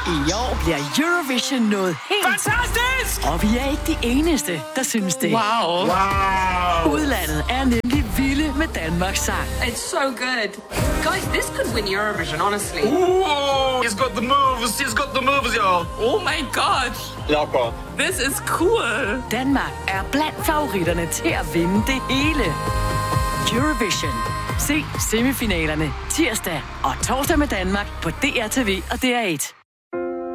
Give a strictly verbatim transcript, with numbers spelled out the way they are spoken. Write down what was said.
I år bliver Eurovision noget helt... Fantastisk! Og vi er ikke de eneste, der synes det. Wow. Wow. Udlandet er nemlig vilde med Danmarks sang. It's so good. Guys, this could win Eurovision, honestly. Ooh, he's got the moves. He's got the moves, y'all. Oh my god. Jakob. This is cool. Danmark er blandt favoritterne til at vinde det hele. Eurovision. Se semifinalerne tirsdag og torsdag med Danmark på D R T V og D R et.